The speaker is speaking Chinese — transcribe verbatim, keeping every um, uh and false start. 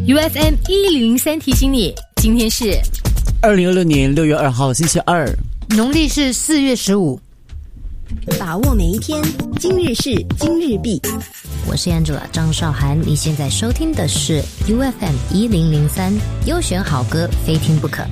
U F M 一零零三提醒你，今天是二零二六年六月二号星期二， 农历是四月十五。 把握每一天，今日事今日毕。 我是 Angela 张韶涵，你现在收听的是 U F M 一零零三，优选好歌，非听不可。